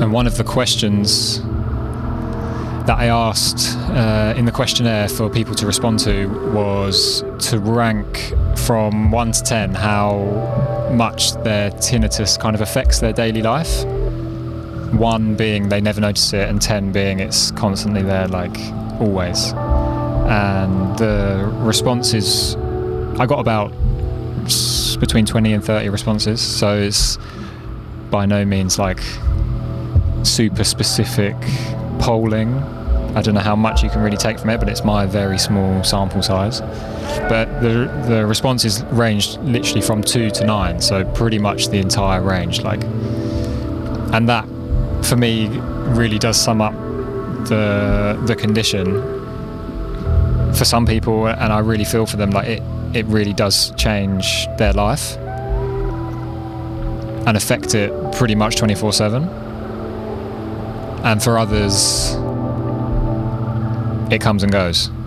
And one of the questions that I asked in the questionnaire for people to respond to was to rank from 1 to 10 how much their tinnitus kind of affects their daily life. 1 being they never notice it, and 10 being it's constantly there, like always. And the responses, I got about between 20 and 30 responses, so it's by no means like super specific polling. I don't know how much you can really take from it, but it's my very small sample size. But the responses ranged literally from 2 to 9, so pretty much the entire range. And that, for me, really does sum up the condition for some people, and I really feel for them. Like it really does change their life and affect it pretty much 24/7. And for others, it comes and goes.